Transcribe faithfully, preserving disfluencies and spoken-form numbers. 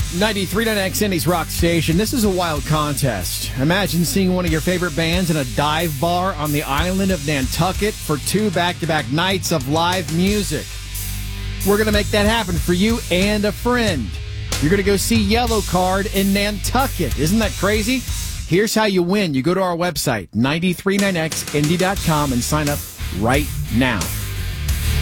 ninety-three point nine X Indy's Rock Station. This is a wild contest. Imagine seeing one of your favorite bands in a dive bar on the island of Nantucket for two back-to-back nights of live music. We're going to make that happen for you and a friend. You're going to go see Yellow Card in Nantucket. Isn't that crazy? Here's how you win. You go to our website, nine three nine x indy dot com, and sign up right now.